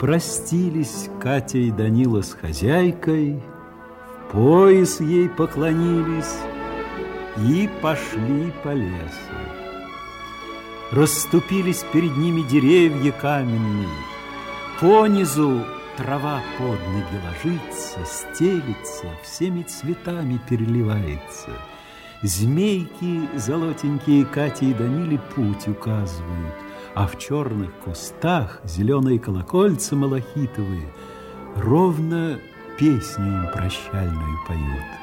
Простились Катя и Данила с хозяйкой, в пояс ей поклонились и пошли по лесу. Расступились перед ними деревья каменные, понизу трава под ноги ложится, стелится, всеми цветами переливается. Змейки золотенькие Кате и Даниле путь указывают, а в черных кустах зеленые колокольца малахитовые ровно песню им прощальную поют.